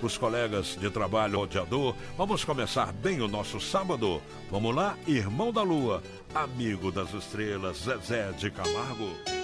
os colegas de trabalho rodeador. Vamos começar bem o nosso sábado. Vamos lá, irmão da lua, amigo das estrelas, Zezé de Camargo.